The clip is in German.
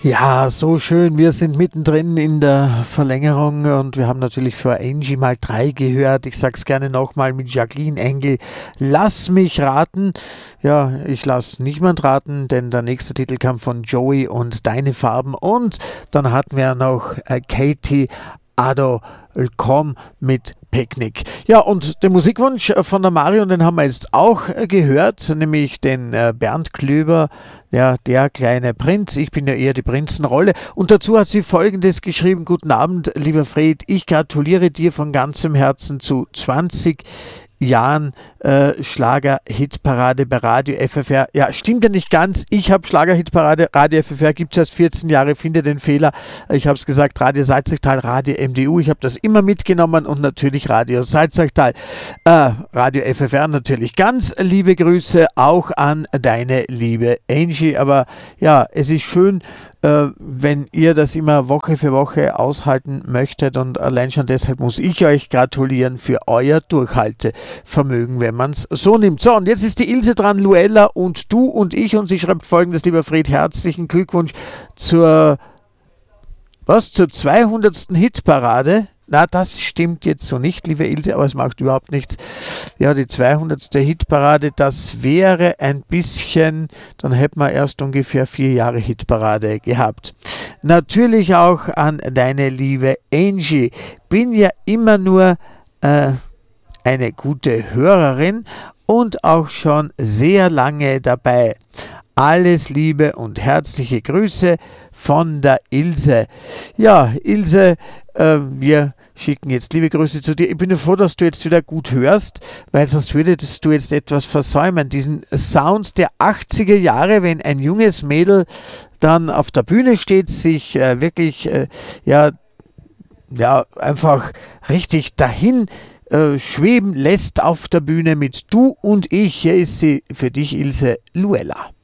Ja, so schön. Wir sind mittendrin in der Verlängerung und wir haben natürlich für Angie mal 3 gehört. Ich sag's gerne nochmal mit Jacqueline Engel. Lass mich raten. Ja, ich lass niemand raten, denn der nächste Titel kam von Joey und Deine Farben. Und dann hatten wir noch Katie Ado Komm mit Picknick. Ja, und den Musikwunsch von der Marion, den haben wir jetzt auch gehört, nämlich den Bernd Klöber, ja, der kleine Prinz. Ich bin ja eher die Prinzenrolle. Und dazu hat sie Folgendes geschrieben: Guten Abend, lieber Fred, ich gratuliere dir von ganzem Herzen zu 20 Jahren Schlager-Hitparade bei Radio FFR. Ja, stimmt ja nicht ganz. Ich habe Schlager-Hitparade, Radio FFR gibt es erst 14 Jahre, finde den Fehler. Ich habe es gesagt, Radio Salzachtal, Radio MDU. Ich habe das immer mitgenommen und natürlich Radio Salzachtal. Radio FFR natürlich. Ganz liebe Grüße auch an deine liebe Angie. Aber ja, es ist schön, wenn ihr das immer Woche für Woche aushalten möchtet, und allein schon deshalb muss ich euch gratulieren für euer Durchhaltevermögen, wenn man es so nimmt. So, und jetzt ist die Ilse dran, Luella und du und ich, und sie schreibt Folgendes: Lieber Fred, herzlichen Glückwunsch zur 200. Hitparade. Na, das stimmt jetzt so nicht, liebe Ilse, aber es macht überhaupt nichts. Ja, die 200. Hitparade, das wäre ein bisschen, dann hätten wir erst ungefähr 4 Jahre Hitparade gehabt. Natürlich auch an deine liebe Angie. Bin ja immer nur eine gute Hörerin und auch schon sehr lange dabei. Alles Liebe und herzliche Grüße von der Ilse. Ja, Ilse, wir schicken jetzt liebe Grüße zu dir. Ich bin nur froh, dass du jetzt wieder gut hörst, weil sonst würdest du jetzt etwas versäumen. Diesen Sound der 80er Jahre, wenn ein junges Mädel dann auf der Bühne steht, sich wirklich einfach richtig dahin schweben lässt auf der Bühne mit Du und ich. Hier ist sie für dich, Ilse, Luella.